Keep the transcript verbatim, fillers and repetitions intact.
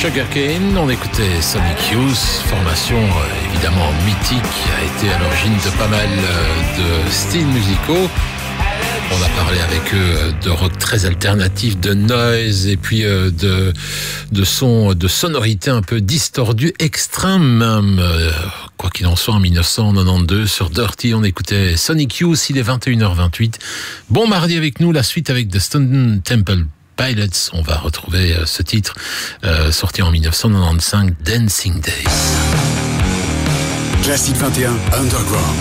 Sugarcane, on écoutait Sonic Youth, formation euh, évidemment mythique, qui a été à l'origine de pas mal euh, de styles musicaux. On a parlé avec eux de rock très alternatif, de noise et puis euh, de, de son, de sonorité un peu distordue, extrême même. Euh, quoi qu'il en soit, en dix-neuf cent quatre-vingt-douze, sur Dirty, on écoutait Sonic Youth, il est vingt et une heures vingt-huit. Bon mardi avec nous, la suite avec The Stone Temple Pilots. On va retrouver euh, ce titre euh, sorti en dix-neuf cent quatre-vingt-quinze, Dancing Days. Classique vingt et un Underground.